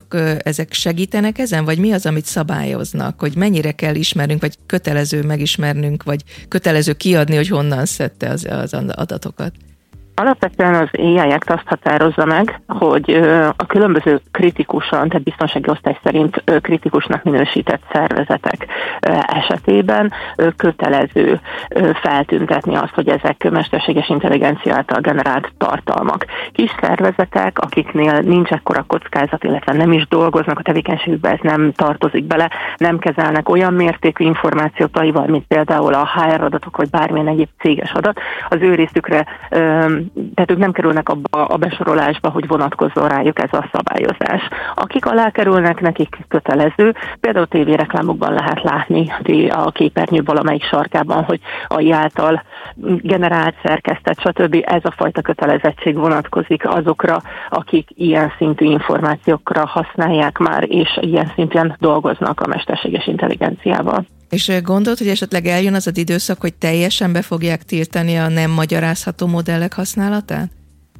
ezek segítenek ezen, vagy mi az, amit szabályoznak, hogy mennyire kell ismernünk, vagy kötelező megismernünk, vagy kötelező kiadni, hogy honnan szedte az adatokat? Alapvetően az AI Act azt határozza meg, hogy a különböző kritikusan, tehát biztonsági osztály szerint kritikusnak minősített szervezetek esetében kötelező feltüntetni azt, hogy ezek mesterséges intelligencia által generált tartalmak. Kis szervezetek, akiknél nincs ekkora kockázat, illetve nem is dolgoznak a tevékenységükbe, ez nem tartozik bele, nem kezelnek olyan mértékű információt aival, mint például a HR adatok, vagy bármilyen egyéb céges adat, az ő részükre tehát ők nem kerülnek abba a besorolásba, hogy vonatkozzon rájuk ez a szabályozás. Akik alá kerülnek, nekik kötelező, például tévéreklámokban lehet látni a képernyő valamelyik sarkában, hogy AI által generált, szerkesztett, stb. Ez a fajta kötelezettség vonatkozik azokra, akik ilyen szintű információkra használják már, és ilyen szinten dolgoznak a mesterséges intelligenciával. És gondolod, hogy esetleg eljön az az időszak, hogy teljesen be fogják tiltani a nem magyarázható modellek használatát?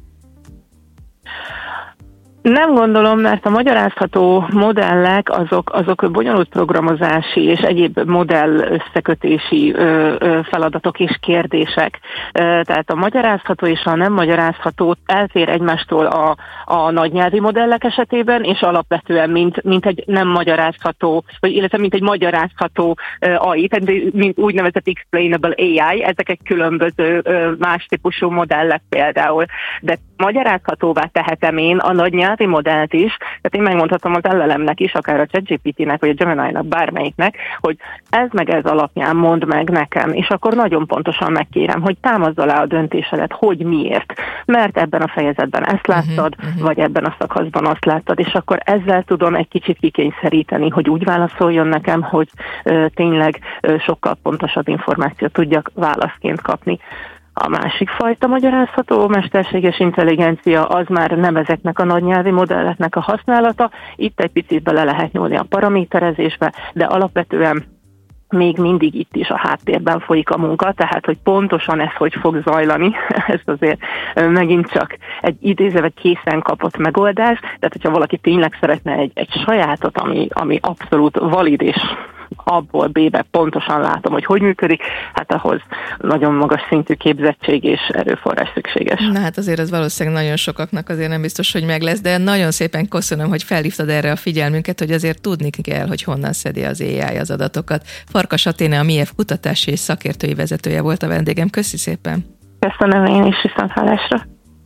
Nem gondolom, mert a magyarázható modellek azok bonyolult programozási és egyéb modell összekötési feladatok és kérdések. Tehát a magyarázható és a nem magyarázható eltér egymástól a nagynyelvi modellek esetében, és alapvetően mint egy nem magyarázható, illetve mint egy magyarázható AI, tehát mint úgynevezett explainable AI, ezek egy különböző más típusú modellek például. De magyarázhatóvá tehetem én a nagynyelvi modellt is, tehát én megmondhatom az LLM-nek is, akár a ChatGPT-nek, vagy a Gemini-nak, bármelyiknek, hogy ez alapján mondd meg nekem, és akkor nagyon pontosan megkérem, hogy támaszd alá a döntésedet, hogy miért. Mert ebben a fejezetben ezt láttad, vagy ebben a szakaszban azt láttad, és akkor ezzel tudom egy kicsit kikényszeríteni, hogy úgy válaszoljon nekem, hogy tényleg sokkal pontosabb információt tudjak válaszként kapni. A másik fajta magyarázható mesterséges intelligencia az már nem ezeknek a nagynyelvi modelleknek a használata. Itt egy picit bele lehet nyúlni a paraméterezésbe, de alapvetően még mindig itt is a háttérben folyik a munka, tehát hogy pontosan ez hogy fog zajlani, ez azért megint csak egy idézővel készen kapott megoldás, tehát hogyha valaki tényleg szeretne egy sajátot, ami abszolút valid és A-ból B-be pontosan látom, hogy működik, hát ahhoz nagyon magas szintű képzettség és erőforrás szükséges. Na hát azért az valószínűleg nagyon sokaknak azért nem biztos, hogy meg lesz, de nagyon szépen köszönöm, hogy felhívtad erre a figyelmünket, hogy azért tudni kell, hogy honnan szedi az AI az adatokat. Farkas Aténa, a MIEF kutatási és szakértői vezetője volt a vendégem. Köszi szépen! Köszönöm én is, viszonthallásra!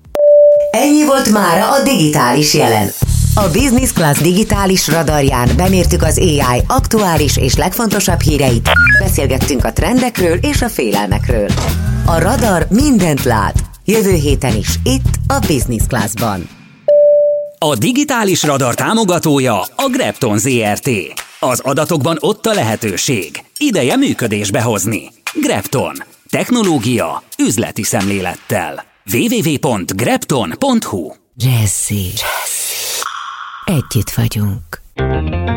Ennyi volt mára a digitális jelen. A Business Class digitális radarján bemértük az AI aktuális és legfontosabb híreit. Beszélgettünk a trendekről és a félelmekről. A radar mindent lát. Jövő héten is itt a Business Classban. A digitális radar támogatója a Grepton ZRT. Az adatokban ott a lehetőség. Ideje működésbe hozni. Grepton. Technológia üzleti szemlélettel. www.grepton.hu. Jazzy. Együtt vagyunk.